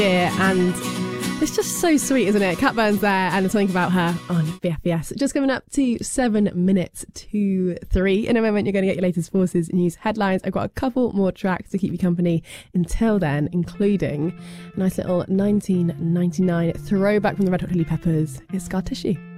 And it's just so sweet, isn't it? Cat Burns there, and something about her on BFBS. Just coming up to 7 minutes to 3. In a moment, you're going to get your latest Forces news headlines. I've got a couple more tracks to keep you company until then, including a nice little 1999 throwback from the Red Hot Chili Peppers. It's Scar Tissue.